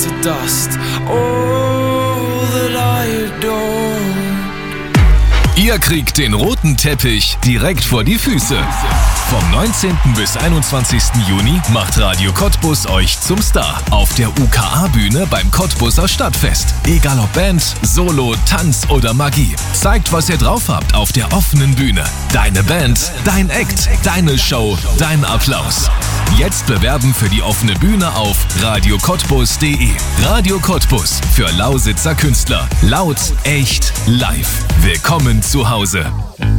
to dust. All that I adore. Ihr kriegt den roten Teppich direkt vor die Füße. Vom 19. bis 21. Juni macht Radio Cottbus euch zum Star auf der UKA-Bühne beim Cottbuser Stadtfest. Egal ob Band, Solo, Tanz oder Magie. Zeigt, was ihr drauf habt auf der offenen Bühne. Deine Band, dein Act, deine Show, dein Applaus. Jetzt bewerben für die offene Bühne auf radiocottbus.de. Radio Cottbus für Lausitzer Künstler. Laut, echt, live. Willkommen zu Hause.